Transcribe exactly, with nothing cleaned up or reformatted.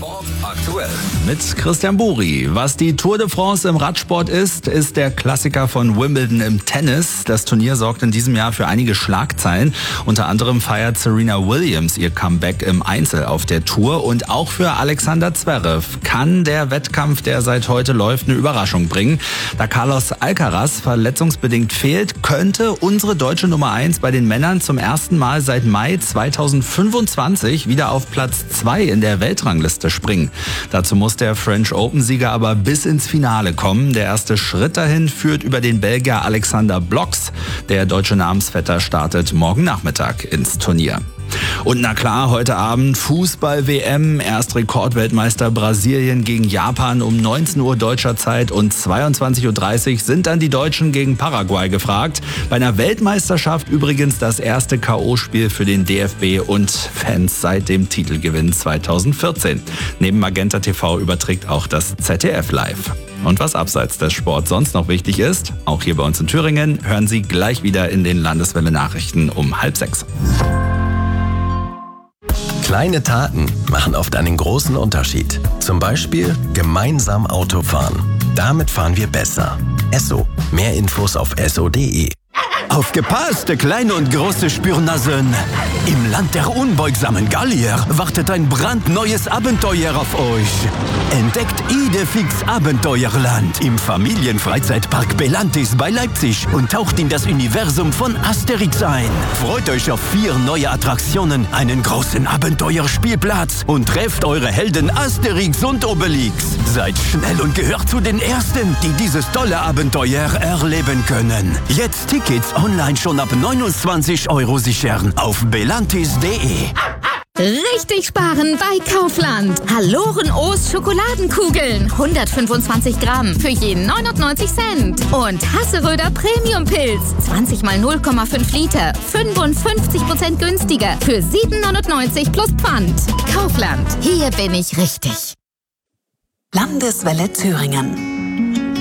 Sport aktuell. Mit Christian Buri. Was die Tour de France im Radsport ist, ist der Klassiker von Wimbledon im Tennis. Das Turnier sorgt in diesem Jahr für einige Schlagzeilen. Unter anderem feiert Serena Williams ihr Comeback im Einzel auf der Tour. Und auch für Alexander Zverev kann der Wettkampf, der seit heute läuft, eine Überraschung bringen. Da Carlos Alcaraz verletzungsbedingt fehlt, könnte unsere deutsche Nummer eins bei den Männern zum ersten Mal seit Mai zweitausendfünfundzwanzig wieder auf Platz zwei in der Weltrangliste springen. Dazu muss der French Open-Sieger aber bis ins Finale kommen. Der erste Schritt dahin führt über den Belgier Alexander Blocks. Der deutsche Namensvetter startet morgen Nachmittag ins Turnier. Und na klar, heute Abend Fußball-W M, erst Rekordweltmeister Brasilien gegen Japan um neunzehn Uhr deutscher Zeit und zweiundzwanzig Uhr dreißig sind dann die Deutschen gegen Paraguay gefragt. Bei einer Weltmeisterschaft übrigens das erste K O-Spiel für den D F B und Fans seit dem Titelgewinn zweitausendvierzehn. Neben Magenta T V überträgt auch das Z D F live. Und was abseits des Sports sonst noch wichtig ist, auch hier bei uns in Thüringen, hören Sie gleich wieder in den Landeswelle-Nachrichten um halb sechs. Kleine Taten machen oft einen großen Unterschied. Zum Beispiel gemeinsam Auto fahren. Damit fahren wir besser. Esso. Mehr Infos auf esso punkt de. Aufgepasst, kleine und große Spürnasen! Im Land der unbeugsamen Gallier wartet ein brandneues Abenteuer auf euch. Entdeckt Idefix Abenteuerland im Familienfreizeitpark Belantis bei Leipzig und taucht in das Universum von Asterix ein. Freut euch auf vier neue Attraktionen, einen großen Abenteuerspielplatz und trefft eure Helden Asterix und Obelix. Seid schnell und gehört zu den Ersten, die dieses tolle Abenteuer erleben können. Jetzt Tickets online schon ab neunundzwanzig Euro sichern auf belantis punkt de. Richtig sparen bei Kaufland. Haloren O's Schokoladenkugeln. hundertfünfundzwanzig Gramm für je neunundneunzig Cent. Und Hasseröder Premium Pilz. zwanzig mal null Komma fünf Liter. fünfundfünfzig Prozent günstiger. Für sieben neunundneunzig plus Pfand. Kaufland. Hier bin ich richtig. Landeswelle Thüringen.